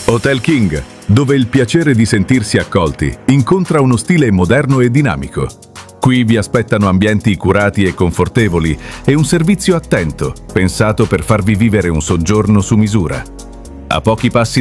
Hotel King, dove il piacere di sentirsi accolti incontra uno stile moderno e dinamico. Qui vi aspettano ambienti curati e confortevoli e un servizio attento, pensato per farvi vivere un soggiorno su misura. A pochi passi